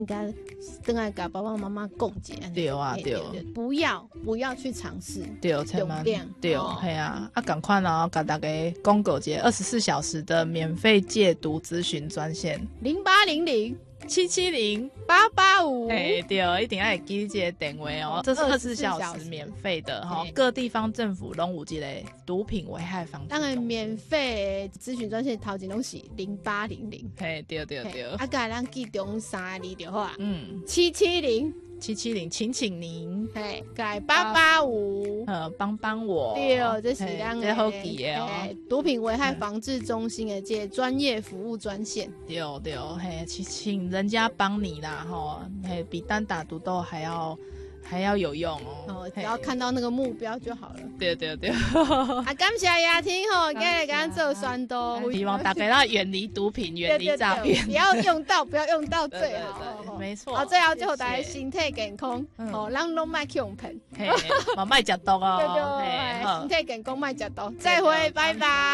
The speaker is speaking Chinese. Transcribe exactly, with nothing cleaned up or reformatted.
应该等下跟爸爸妈妈共解。 对啊，对， 不要不要去尝试， 对，千万对，系啊，啊，赶快哦，跟大家公告节二十四小时的免费戒毒咨询专线零八零零七七零八八五， 哎，对，一定要记这个电话哦，这是二十四小时免费的哈，各地方政府拢有这个毒品危害防治。 当然，免费咨询专线头前拢是零八零零， 嘿，对对对， 啊，甲咱记中三个字就好啊， 嗯， 七七零。 七七零，请请您， 嘿，改八八五， 呃，帮帮我， 对，这是咱的好记的哦。 毒品危害防治中心的这专业服务专线， 对对，嘿，请请人家帮你啦，吼，嘿，比单打独斗还要还要有用哦。 哦，只要看到那个目标就好了。 对对对， 啊，感谢亚婷吼，今日给咱做宣导， 希望大家要远离毒品，远离诈骗， 不要用到，不要用到最好， 没错。 好，最后最后大家身体健康，哦，咱拢卖去用骗， 嘿，莫卖食毒哦， 对对，身体健康卖食毒，再会，拜拜。